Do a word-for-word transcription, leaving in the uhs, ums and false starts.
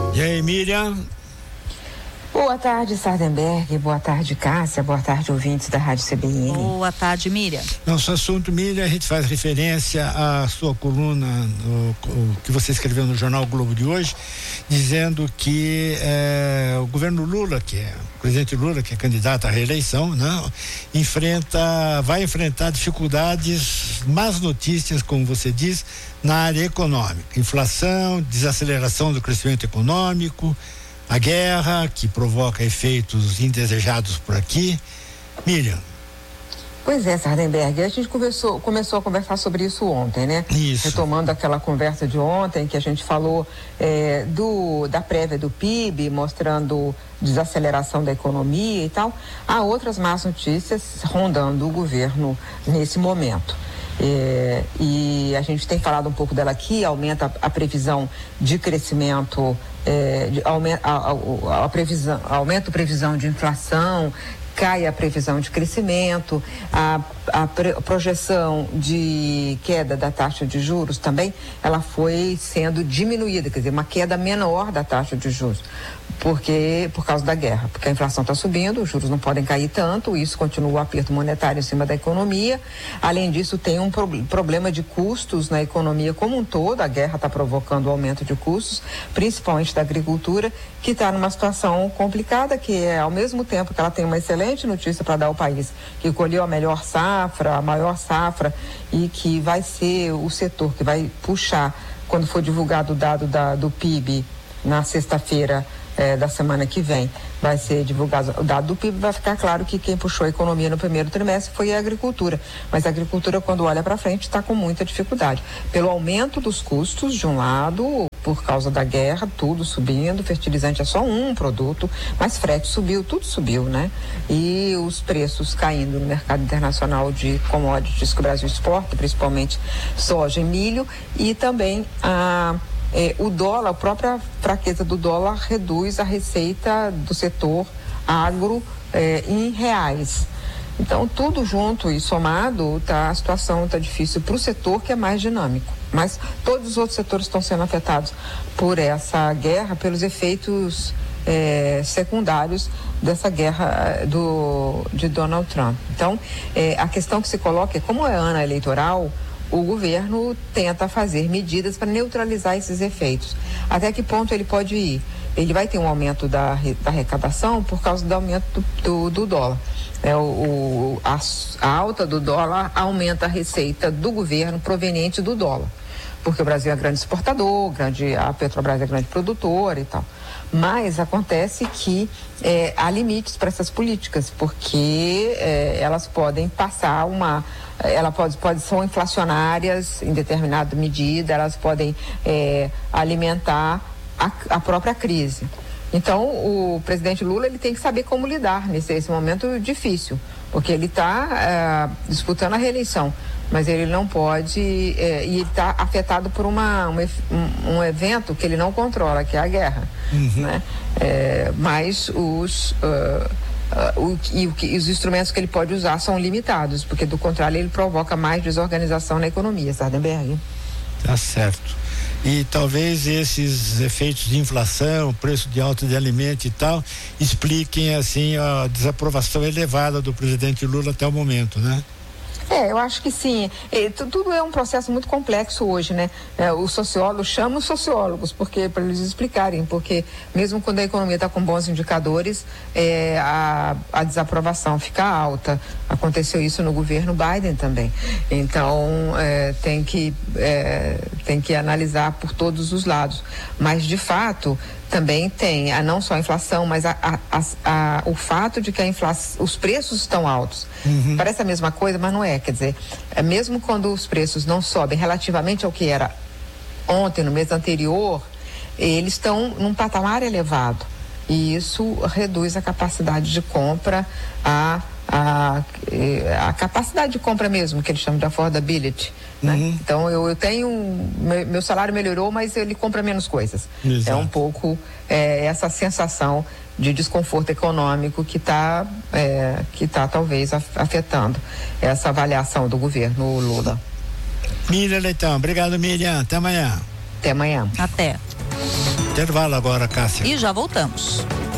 E aí, Miriam? Boa tarde, Sardenberg. Boa tarde, Cássia. Boa tarde, ouvintes da Rádio C B N. Boa tarde, Miriam. Nosso assunto, Miriam, a gente faz referência à sua coluna no, o, que você escreveu no jornal Globo de hoje, dizendo que é, o governo Lula, que é o presidente Lula, que é candidato à reeleição, né, enfrenta, vai enfrentar dificuldades, más notícias, como você diz, na área econômica. Inflação, desaceleração do crescimento econômico, a guerra que provoca efeitos indesejados por aqui. Miriam. Pois é, Sardenberg, a gente começou, começou a conversar sobre isso ontem, né? Isso. Retomando aquela conversa de ontem, que a gente falou é, do, da prévia do P I B, mostrando desaceleração da economia e tal. Há outras más notícias rondando o governo nesse momento. É, e a gente tem falado um pouco dela aqui, aumenta a, a previsão de crescimento, é, de, aumenta, a, a, a previsão, aumenta a previsão de inflação, cai a previsão de crescimento, a, a, pre, a projeção de queda da taxa de juros também, ela foi sendo diminuída, quer dizer, uma queda menor da taxa de juros, porque por causa da guerra, porque a inflação está subindo, os juros não podem cair tanto, isso continua o aperto monetário em cima da economia. Além disso, tem um pro, problema de custos na economia como um todo, a guerra está provocando o aumento de custos, principalmente da agricultura, que está numa situação complicada, que é ao mesmo tempo que ela tem uma excelente notícia para dar ao país, que colheu a melhor safra, a maior safra, e que vai ser o setor que vai puxar, quando for divulgado o dado da, do P I B na sexta-feira É, da semana que vem, vai ser divulgado o dado do P I B, vai ficar claro que quem puxou a economia no primeiro trimestre foi a agricultura, mas a agricultura, quando olha para frente, está com muita dificuldade, pelo aumento dos custos de um lado, por causa da guerra, tudo subindo, fertilizante é só um produto, mas frete subiu, tudo subiu, né? E os preços caindo no mercado internacional de commodities que o Brasil exporta, principalmente soja e milho, e também a É, o dólar, a própria fraqueza do dólar reduz a receita do setor agro é, em reais. Então, tudo junto e somado, tá, a situação está difícil para o setor que é mais dinâmico. Mas todos os outros setores estão sendo afetados por essa guerra, pelos efeitos é, secundários dessa guerra do, de Donald Trump. Então, é, a questão que se coloca é, como é ano eleitoral, o governo tenta fazer medidas para neutralizar esses efeitos. Até que ponto ele pode ir? Ele vai ter um aumento da, da arrecadação por causa do aumento do, do, do dólar. É, o, o, a, a alta do dólar aumenta a receita do governo proveniente do dólar, porque o Brasil é grande exportador, grande, a Petrobras é grande produtora e tal. Mas acontece que é, há limites para essas políticas, porque é, elas podem passar uma... Elas pode, pode, são inflacionárias em determinada medida, elas podem é, alimentar a, a própria crise. Então, o presidente Lula ele tem que saber como lidar nesse esse momento difícil, porque ele está é, disputando a reeleição, mas ele não pode, é, e ele está afetado por uma, uma, um, um evento que ele não controla, que é a guerra. Uhum. Né? É, mas os... Uh, Uh, o, e, o, e os instrumentos que ele pode usar são limitados, porque do contrário ele provoca mais desorganização na economia, Sardenberg. Tá certo. E talvez esses efeitos de inflação, preço de alta de alimento e tal, expliquem assim a desaprovação elevada do presidente Lula até o momento, né? É, eu acho que sim. É, tudo é um processo muito complexo hoje, né? É, os sociólogos chamam os sociólogos porque para eles explicarem, porque mesmo quando a economia está com bons indicadores, é, a, a desaprovação fica alta. Aconteceu isso no governo Biden também. Então, é, tem que é, tem que analisar por todos os lados. Mas, de fato, também tem a, não só a inflação, mas a, a, a, a, o fato de que a inflação, os preços estão altos. Uhum. Parece a mesma coisa, mas não é. Quer dizer, é, mesmo quando os preços não sobem relativamente ao que era ontem, no mês anterior, eles estão num patamar elevado. E isso reduz a capacidade de compra, a, a, a capacidade de compra mesmo, que eles chamam de affordability. Né? Uhum. Então eu, eu tenho, meu, meu salário melhorou, mas ele compra menos coisas. Exato. É um pouco é, essa sensação de desconforto econômico que está é, que tá talvez afetando essa avaliação do governo Lula. Miriam Leitão, obrigado, Miriam, até amanhã. Até amanhã. Até. Intervalo agora, Cássia. E já voltamos.